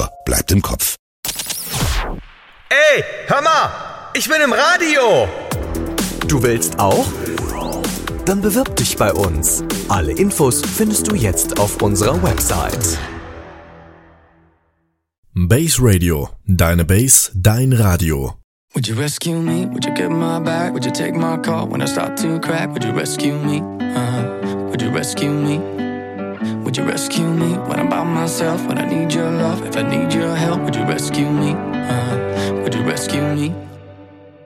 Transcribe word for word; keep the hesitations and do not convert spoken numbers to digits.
Ohr bleibt im Kopf. Ey, hör mal! Ich bin im Radio! Du willst auch? Dann bewirb dich bei uns. Alle Infos findest du jetzt auf unserer Website. Base Radio. Deine Base, dein Radio. Would you rescue me? Would you get my back? Would you take my call when I start to crack? Would you rescue me? Uh-huh. Would you rescue me? Would you rescue me when I'm by myself? When I need your love, if I need your help, would you rescue me? Uh-huh. Would you rescue me?